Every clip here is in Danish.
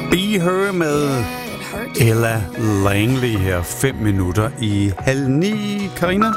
Be Her med Ella Langley her 5 minutter i 8:30. Karina?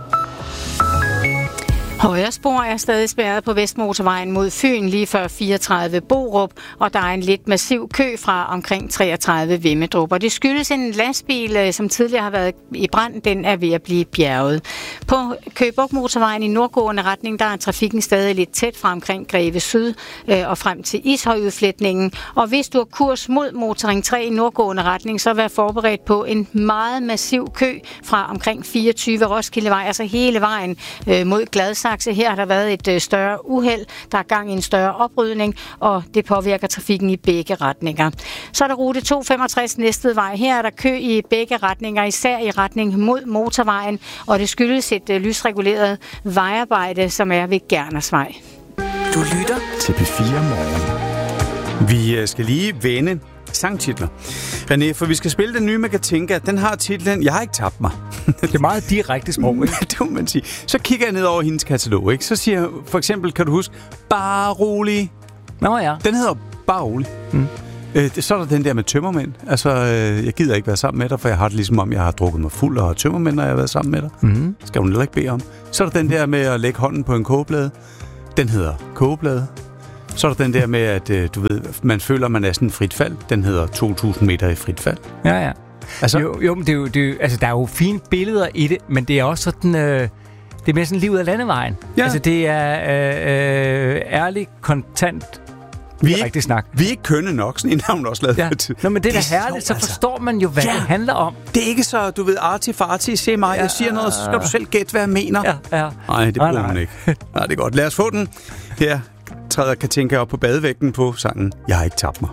Højre spor er stadig spærret på Vestmotorvejen mod Fyn lige før 34 Borup, og der er en lidt massiv kø fra omkring 33 Vemmedrup. Og det skyldes en lastbil, som tidligere har været i brand. Den er ved at blive bjerget. På Køge Bugt Motorvejen i nordgående retning, der er trafikken stadig lidt tæt fra omkring Greve Syd og frem til Ishøjudfletningen. Og hvis du har kurs mod Motorring 3 i nordgående retning, så vær forberedt på en meget massiv kø fra omkring 24 Roskildevej, altså hele vejen mod Gladsaxe. Her har der været et større uheld. Der er gang i en større oprydning, og det påvirker trafikken i begge retninger. Så er der rute 265 Næstvedvej. Her er der kø i begge retninger, især i retning mod motorvejen, og det skyldes et lysreguleret vejarbejde, som er ved Gernersvej. Du lytter til P4 Morgen. Vi skal lige vende sangtitler. René, for vi skal spille den nye med Katinka. Den har titlen Jeg har ikke tabt mig. Det er meget direkte sprog, ikke? Det må man sige. Så kigger jeg ned over hendes katalog, ikke? Så siger jeg, for eksempel, kan du huske, Bare rolig. Nå ja. Den hedder Bare rolig. Så er der den der med tømmermænd. Altså, jeg gider ikke være sammen med dig, for jeg har det ligesom om, jeg har drukket mig fuld og tømmermænd, når jeg har været sammen med dig. Skal hun heller ikke bede om. Så er der den der med at lægge hånden på en kogeplade. Den hedder Kogeplade. Så er der den der med, at du ved, man føler, man er sådan frit fald. Den hedder 2000 meter i frit fald. Ja. Altså, jo, men altså, der er jo fine billeder i det, men det er også sådan, det er mere sådan livet af landevejen. Ja. Altså, det er ærlig, kontant, rigtig snak. Vi er ikke kønne nok, sådan en har hun også lavet. Ja. Nå, men det er da herligt, så forstår man jo, hvad det handler om. Det er ikke så, du ved, arti-farti, se mig, jeg siger noget, så skal du selv gætte, hvad jeg mener. Ja. Nej, det bruger hun ikke. Nej, det er godt. Lad os få den. Her træder Katinka op på badevægten på sangen Jeg har ikke tabt mig.